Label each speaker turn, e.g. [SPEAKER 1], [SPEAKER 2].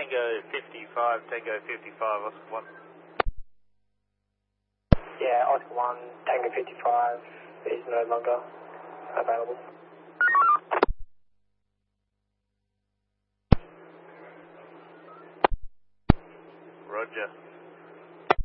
[SPEAKER 1] Tango 55, Tango 55, Oscar 1.
[SPEAKER 2] Yeah, Oscar 1, Tango 55 is no longer available.
[SPEAKER 1] Roger.